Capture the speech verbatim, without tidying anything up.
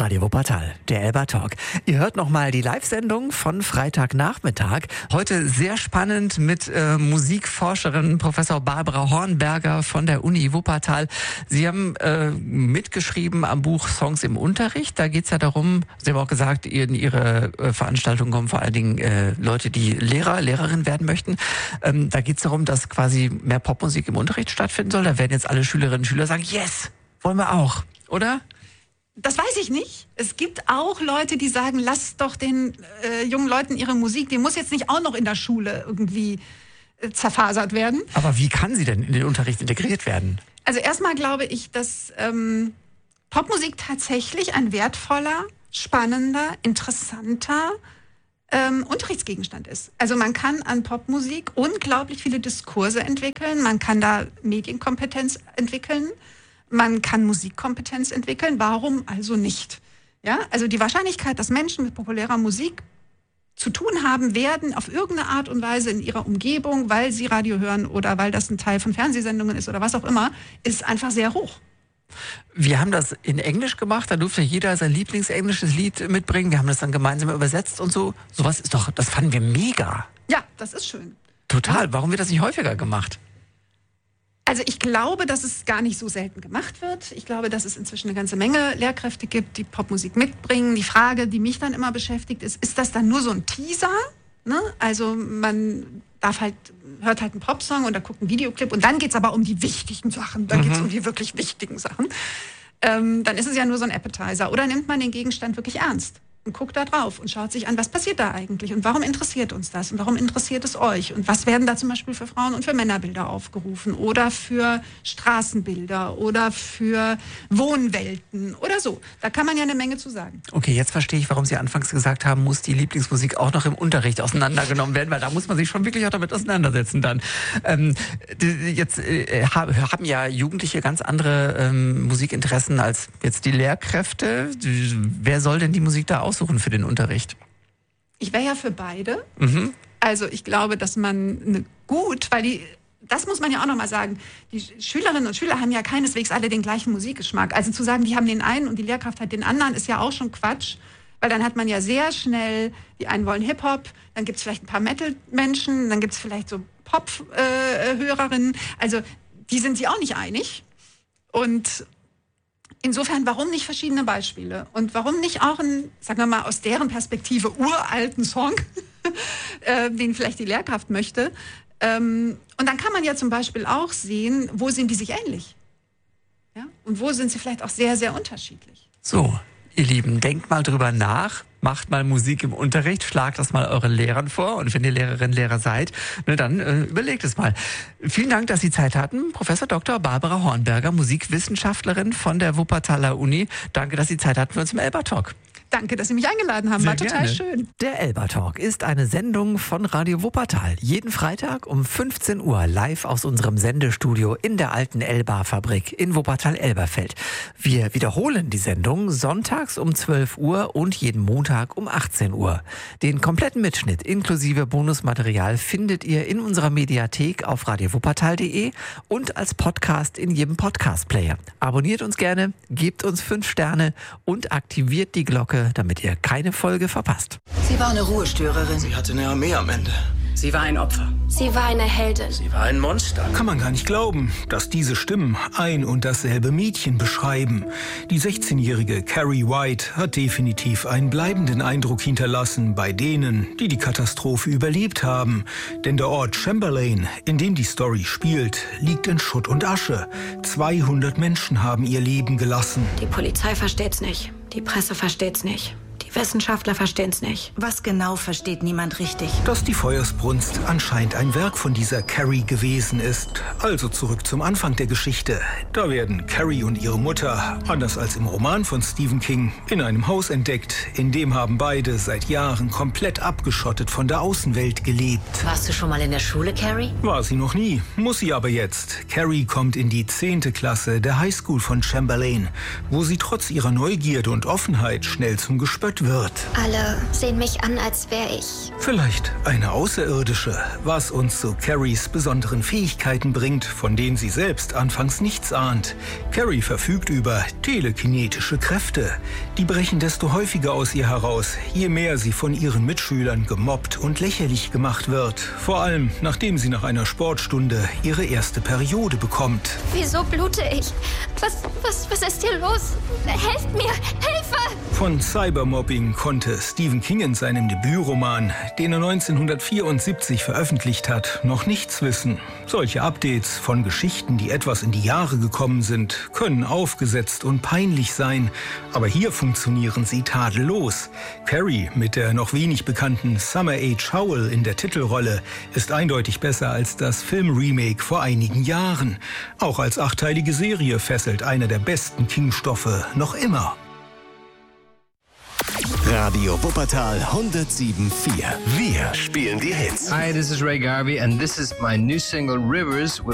Radio Wuppertal, der Elba Talk. Ihr hört nochmal die Live-Sendung von Freitagnachmittag. Heute sehr spannend mit äh, Musikforscherin Professor Barbara Hornberger von der Uni Wuppertal. Sie haben äh, mitgeschrieben am Buch Songs im Unterricht. Da geht es ja darum, Sie haben auch gesagt, in Ihre äh, Veranstaltung kommen vor allen Dingen äh, Leute, die Lehrer, Lehrerin werden möchten. Ähm, da geht es darum, dass quasi mehr Popmusik im Unterricht stattfinden soll. Da werden jetzt alle Schülerinnen und Schüler sagen, yes, wollen wir auch, oder? Das weiß ich nicht. Es gibt auch Leute, die sagen, lasst doch den äh, jungen Leuten ihre Musik, die muss jetzt nicht auch noch in der Schule irgendwie äh, zerfasert werden. Aber wie kann sie denn in den Unterricht integriert werden? Also erstmal glaube ich, dass ähm, Popmusik tatsächlich ein wertvoller, spannender, interessanter ähm, Unterrichtsgegenstand ist. Also man kann an Popmusik unglaublich viele Diskurse entwickeln, man kann da Medienkompetenz entwickeln, man kann Musikkompetenz entwickeln, warum also nicht? Ja, also die Wahrscheinlichkeit, dass Menschen mit populärer Musik zu tun haben werden, auf irgendeine Art und Weise in ihrer Umgebung, weil sie Radio hören oder weil das ein Teil von Fernsehsendungen ist oder was auch immer, ist einfach sehr hoch. Wir haben das in Englisch gemacht, da durfte jeder sein Lieblingsenglisches Lied mitbringen. Wir haben das dann gemeinsam übersetzt und so. Sowas ist doch, das fanden wir mega. Ja, das ist schön. Total. Warum wird das nicht häufiger gemacht? Also ich glaube, dass es gar nicht so selten gemacht wird. Ich glaube, dass es inzwischen eine ganze Menge Lehrkräfte gibt, die Popmusik mitbringen. Die Frage, die mich dann immer beschäftigt, ist, ist das dann nur so ein Teaser? Ne? Also man darf halt, hört halt einen Popsong und da guckt einen Videoclip und dann geht's aber um die wichtigen Sachen. Dann mhm. geht's um die wirklich wichtigen Sachen. Ähm, dann ist es ja nur so ein Appetizer. Oder nimmt man den Gegenstand wirklich ernst? Und guckt da drauf und schaut sich an, was passiert da eigentlich und warum interessiert uns das und warum interessiert es euch und was werden da zum Beispiel für Frauen- und für Männerbilder aufgerufen oder für Straßenbilder oder für Wohnwelten oder so. Da kann man ja eine Menge zu sagen. Okay, jetzt verstehe ich, warum Sie anfangs gesagt haben, muss die Lieblingsmusik auch noch im Unterricht auseinandergenommen werden, weil da muss man sich schon wirklich auch damit auseinandersetzen dann. Ähm, jetzt äh, haben ja Jugendliche ganz andere ähm, Musikinteressen als jetzt die Lehrkräfte. Wer soll denn die Musik da aussuchen? Suchen für den Unterricht? Ich wäre ja für beide. Mhm. Also ich glaube, dass man eine gut, weil die, das muss man ja auch nochmal sagen, die Schülerinnen und Schüler haben ja keineswegs alle den gleichen Musikgeschmack. Also zu sagen, die haben den einen und die Lehrkraft hat den anderen, ist ja auch schon Quatsch. Weil dann hat man ja sehr schnell, die einen wollen Hip-Hop, dann gibt es vielleicht ein paar Metal-Menschen, dann gibt es vielleicht so Pop-Hörerinnen. Äh, also die sind sich auch nicht einig. Und insofern, warum nicht verschiedene Beispiele? Und warum nicht auch einen, sagen wir mal, aus deren Perspektive uralten Song, äh, den vielleicht die Lehrkraft möchte? Ähm, und dann kann man ja zum Beispiel auch sehen, wo sind die sich ähnlich? Ja? Und wo sind sie vielleicht auch sehr, sehr unterschiedlich? So, ihr Lieben, denkt mal drüber nach. Macht mal Musik im Unterricht, schlagt das mal euren Lehrern vor und wenn ihr Lehrerin, Lehrer seid, ne, dann äh, überlegt es mal. Vielen Dank, dass Sie Zeit hatten. Professor Doktor Barbara Hornberger, Musikwissenschaftlerin von der Wuppertaler Uni. Danke, dass Sie Zeit hatten für uns im Elba Talk. Danke, dass Sie mich eingeladen haben. Sehr War total gerne. schön. Der Elba Talk ist eine Sendung von Radio Wuppertal. Jeden Freitag um fünfzehn Uhr live aus unserem Sendestudio in der alten Elba-Fabrik in Wuppertal-Elberfeld. Wir wiederholen die Sendung sonntags um zwölf Uhr und jeden Montag um achtzehn Uhr. Den kompletten Mitschnitt inklusive Bonusmaterial findet ihr in unserer Mediathek auf radio wuppertal punkt de und als Podcast in jedem Podcast-Player. Abonniert uns gerne, gebt uns fünf Sterne und aktiviert die Glocke, damit ihr keine Folge verpasst. Sie war eine Ruhestörerin. Sie hatte eine Armee am Ende. Sie war ein Opfer. Sie war eine Heldin. Sie war ein Monster. Kann man gar nicht glauben, dass diese Stimmen ein und dasselbe Mädchen beschreiben. Die sechzehnjährige Carrie White hat definitiv einen bleibenden Eindruck hinterlassen bei denen, die die Katastrophe überlebt haben. Denn der Ort Chamberlain, in dem die Story spielt, liegt in Schutt und Asche. zweihundert Menschen haben ihr Leben gelassen. Die Polizei versteht's nicht. Die Presse versteht's nicht. Die Wissenschaftler verstehen's nicht. Was genau versteht niemand richtig? Dass die Feuersbrunst anscheinend ein Werk von dieser Carrie gewesen ist. Also zurück zum Anfang der Geschichte. Da werden Carrie und ihre Mutter, anders als im Roman von Stephen King, in einem Haus entdeckt. In dem haben beide seit Jahren komplett abgeschottet von der Außenwelt gelebt. Warst du schon mal in der Schule, Carrie? War sie noch nie, muss sie aber jetzt. Carrie kommt in die zehnte Klasse der Highschool von Chamberlain, wo sie trotz ihrer Neugierde und Offenheit schnell zum Gespött wird. Alle sehen mich an, als wäre ich. Vielleicht eine Außerirdische, was uns zu Carries besonderen Fähigkeiten bringt, von denen sie selbst anfangs nichts ahnt. Carrie verfügt über telekinetische Kräfte. Die brechen desto häufiger aus ihr heraus, je mehr sie von ihren Mitschülern gemobbt und lächerlich gemacht wird. Vor allem, nachdem sie nach einer Sportstunde ihre erste Periode bekommt. Wieso blute ich? Was, was, was ist hier los? Helft mir! Hilfe! Von Cybermobbing konnte Stephen King in seinem Debütroman, den er neunzehnhundertvierundsiebzig veröffentlicht hat, noch nichts wissen. Solche Updates von Geschichten, die etwas in die Jahre gekommen sind, können aufgesetzt und peinlich sein. Aber hier funktionieren sie tadellos. Carrie mit der noch wenig bekannten Summer Age Howell in der Titelrolle ist eindeutig besser als das Filmremake vor einigen Jahren. Auch als achteilige Serie fesselt einer der besten King-Stoffe noch immer. Radio Wuppertal hundertsieben Komma vier. Wir spielen die Hits. Hi, this is Ray Garvey and this is my new single Rivers with